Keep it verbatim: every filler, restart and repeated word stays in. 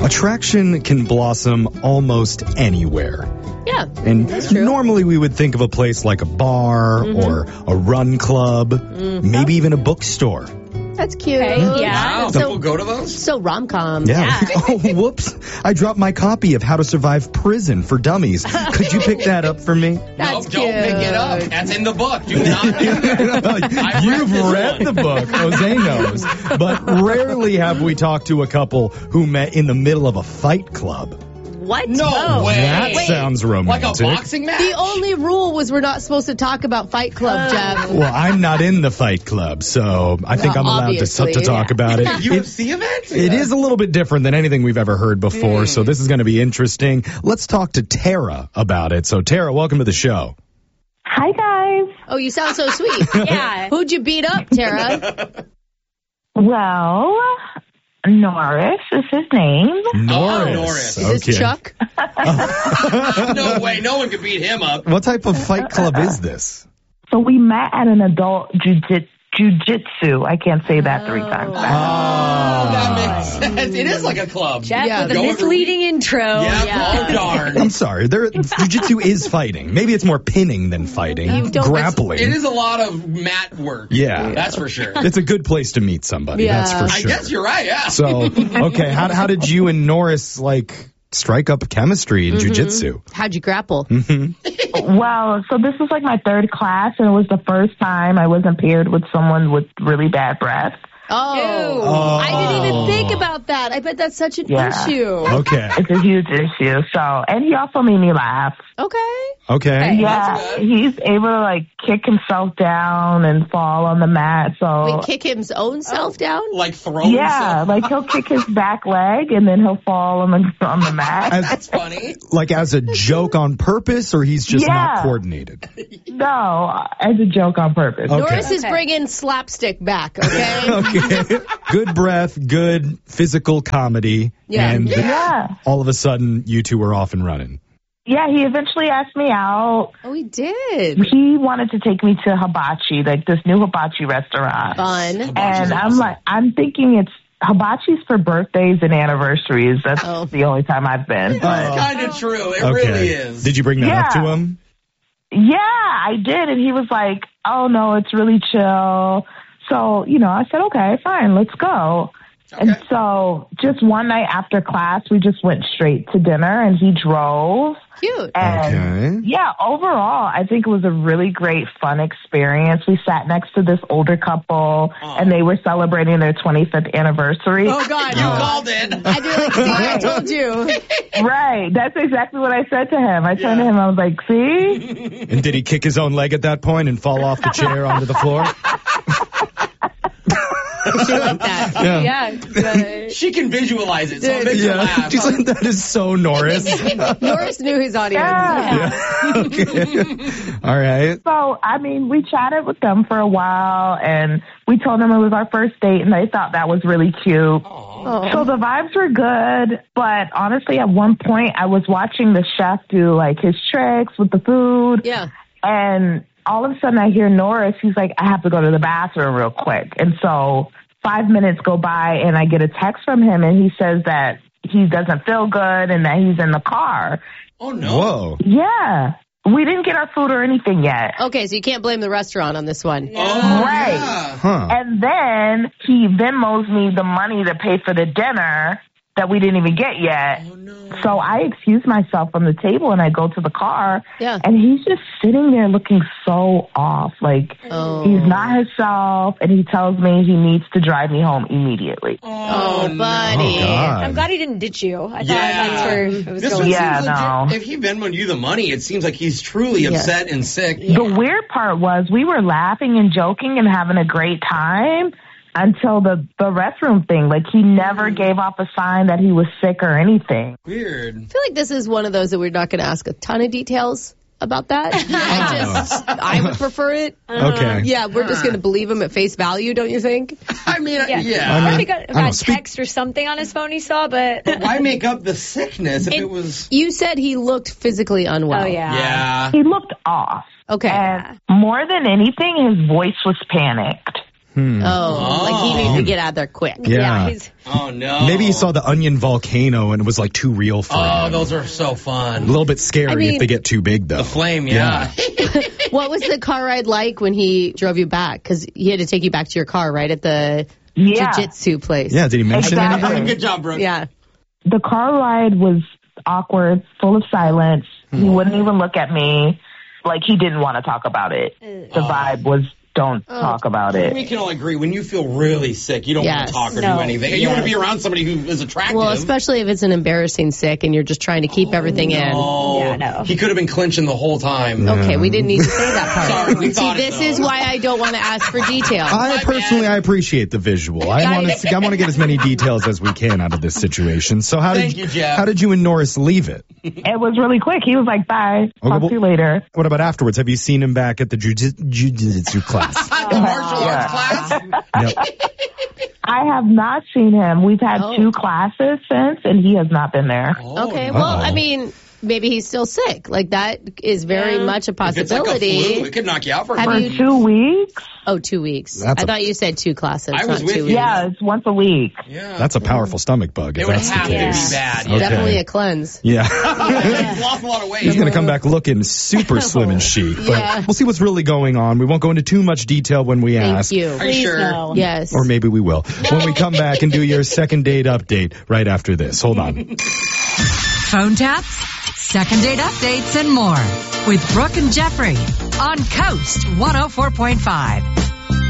Attraction can blossom almost anywhere. Yeah, And that's true. normally we would think of a place like a bar Mm-hmm. or a run club, Mm-hmm. maybe even a bookstore. That's cute. Okay, yeah. Wow, So- people go to those? So rom-com. Yeah. Oh, whoops. I dropped my copy of How to Survive Prison for Dummies. Could you pick that up for me? That's no, don't pick it up. cute. That's in the book. Do not do that. I've You've this read one. the book. Jose knows. But rarely have we talked to a couple who met in the middle of a fight club. What? No Oh. way. That Wait. sounds Like romantic. a boxing match? The only rule was we're not supposed to talk about Fight Club, Jeff. Well, I'm not in the fight club, so I think Well, I'm allowed to, obviously, to talk yeah. about it. U It- F C event? It is a little bit different than anything we've ever heard before, so this is going to be interesting. Let's talk to Tara about it. So, Tara, welcome to the show. Hi, guys. Oh, you sound so sweet. Yeah. Who'd you beat up, Tara? Well, Norris is his name. Norris. Norris. Is this Okay. Chuck? No way. No one could beat him up. What type of fight club is this? So we met at an adult jiu- jujitsu. I can't say that three times. fast. Ah. That makes sense. It is like a club. Jeff Yeah. with a Go every misleading intro. Yeah, oh darn. I'm sorry. There, jiu-jitsu is fighting. Maybe it's more pinning than fighting. You don't- Grappling. It is a lot of mat work. Yeah. That's for sure. It's a good place to meet somebody. Yeah. That's for I sure. guess you're right, yeah. So, okay, how, how did you and Norris, like, strike up chemistry in jiu-jitsu? How'd you grapple? Well, so this was like my third class, and it was the first time I wasn't paired with someone with really bad breath. Oh, Ew. I didn't even think about that. I bet that's such an Yeah. issue. Okay. It's a huge issue. So, and he also made me laugh. Okay. Okay. Yeah, that's good. he's able to like kick himself down and fall on the mat. So Wait, kick his own self down? Like throw yeah, himself. like he'll kick his back leg and then he'll fall on the on the mat. As, That's funny. like, as a joke on purpose, or he's just not Yeah. coordinated? No, as a joke on purpose. Okay. Norris is Okay. bringing slapstick back, okay? Okay. Good breath, good physical comedy. Yeah. And Yeah. all of a sudden, you two were off and running. Yeah, he eventually asked me out. Oh, he did. He wanted to take me to Hibachi, like this new Hibachi restaurant. Fun. And Hibachi's I'm awesome. like, I'm thinking it's Hibachi's for birthdays and anniversaries. That's Oh. the only time I've been. But That's kind of true. It Okay. really is. Did you bring that up to Yeah. him? yeah, I did. And he was like, oh, no, it's really chill. So, you know, I said, okay, fine, let's go. And so just one night after class, we just went straight to dinner and he drove. Cute. And Okay. yeah, overall, I think it was a really great, fun experience. We sat next to this older couple and they were celebrating their twenty-fifth anniversary. Oh, God. You no. called it. I'd be like, see, I told you. Right. That's exactly what I said to him. I turned to him, I was like, see? And did he kick his own leg at that point and fall off the chair onto the floor? She like that. Yeah. Yeah. She can visualize it, so it makes her Yeah. laugh. She's like, that is so Norris. Norris knew his audience. Yeah. Okay. All right. So, I mean, we chatted with them for a while and we told them it was our first date and they thought that was really cute. Oh. So the vibes were good, but honestly, at one point I was watching the chef do like his tricks with the food. Yeah. And all of a sudden I hear Norris, he's like, I have to go to the bathroom real quick. And so five minutes go by and I get a text from him and he says that he doesn't feel good and that he's in the car. Oh, no. Whoa. Yeah. We didn't get our food or anything yet. Okay, so you can't blame the restaurant on this one. Oh, Right. yeah. Huh. And then he Venmos me the money to pay for the dinner that we didn't even get yet. Oh, no. So I excuse myself from the table and I go to the car. Yeah. And he's just sitting there looking so off. Like Oh. he's not himself and he tells me he needs to drive me home immediately. Oh, no. buddy. Oh, God. I'm glad he didn't ditch you. I thought Yeah. that's where it was This going. one Yeah, seems no. legit. If he Venmoed you the money, it seems like he's truly upset and sick. The weird part was we were laughing and joking and having a great time until the, the restroom thing. Like he never gave off a sign that he was sick or anything. Weird. I feel like this is one of those that we're not going to ask a ton of details about that. I just, I would prefer it. Okay. Yeah, we're just going to believe him at face value, don't you think? I mean, yeah. Yeah. yeah. I mean, Probably got, I don't got know, a speak- text or something on his phone he saw, but Why make up the sickness if it, It- was... You said he looked physically unwell. oh yeah. Yeah. He looked off. Okay. And more than anything, his voice was panicked. Hmm. Oh, like he needs to get out there quick. Yeah. he's, Oh, no. Maybe he saw the onion volcano and it was like too real for Oh, him. those are so A fun. little bit scary I mean- if they get too big, though. The flame, yeah. What was the car ride like when he drove you back? Because he had to take you back to your car, right, at the Yeah. jiu-jitsu place. Yeah, did he mention Exactly. anything? Good job, Brooke. Yeah. The car ride was awkward, full of silence. He wouldn't even look at me. Like, he didn't want to talk about it. The vibe was, don't talk about it. We can all agree, when you feel really sick, you don't want Yes. to talk or No. do anything. You want to be around somebody who is attractive. Well, especially if it's an embarrassing sick and you're just trying to keep everything in. Oh, Yeah, no. He could have been clinching the whole time. Okay, we didn't need to say that part. Sorry, we See, thought it, this though. is why I don't want to ask for details. I personally, I appreciate the visual. I want to, I want to get as many details as we can out of this situation. So how Thank did you, Jeff. how did you and Norris leave it? It was really quick. He was like, bye. Talk well- to you later. What about afterwards? Have you seen him back at the jiu- jiu-jitsu class? The martial Yeah. arts class? Yep. I have not seen him. We've had Oh. two classes since, and he has not been there. Oh, Okay, no. well, Uh-oh. I mean, maybe he's still sick. Like, that is very Yeah. much a If it's like a possibility. flu, it could knock you out for a Have For you- two weeks? Oh, two weeks. That's I a- thought you said two classes, I was not with two you. weeks. Yeah, it's once a week. Yeah. That's a powerful stomach bug. If It would that's have the to be case. bad. Okay. Definitely a cleanse. Yeah. He's lost a lot of weight. He's going to come back looking super slim and chic. But Yeah. we'll see what's really going on. We won't go into too much detail when we Thank ask. you. Are you please sure? no. Yes. Or maybe we will. When we come back and do your second date update right after this. Hold on. Phone taps, second date updates, and more with Brooke and Jeffrey on Coast one oh four point five.